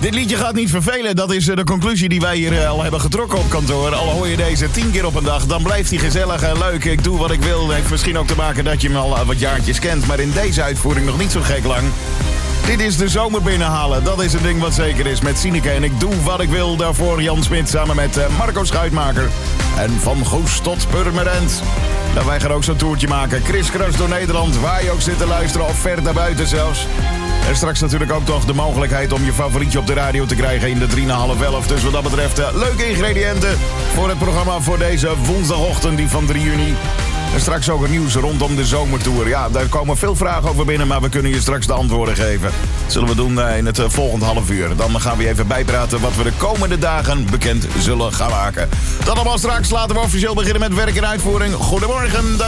Dit liedje gaat niet vervelen. Dat is de conclusie die wij hier al hebben getrokken op kantoor. Al hoor je deze 10 keer op een dag, dan blijft hij gezellig en leuk. Ik doe wat ik wil. Heeft misschien ook te maken dat je hem al wat jaartjes kent. Maar in deze uitvoering nog niet zo gek lang. Dit is de zomer binnenhalen. Dat is een ding wat zeker is met Sineke. En ik doe wat ik wil. Daarvoor Jan Smit samen met Marco Schuitmaker. En van Goes tot Purmerend. Nou, wij gaan ook zo'n toertje maken. Kriskras door Nederland. Waar je ook zit te luisteren of ver daarbuiten zelfs. En straks natuurlijk ook toch de mogelijkheid om je favorietje op de radio te krijgen in de 3,5-11. Dus wat dat betreft leuke ingrediënten voor het programma voor deze woensdagochtend, die van 3 juni. En straks ook het nieuws rondom de zomertour. Ja, daar komen veel vragen over binnen, maar we kunnen je straks de antwoorden geven. Dat zullen we doen in het volgende half uur. Dan gaan we even bijpraten wat we de komende dagen bekend zullen gaan maken. Dat allemaal straks. Laten we officieel beginnen met werk en uitvoering. Goedemorgen.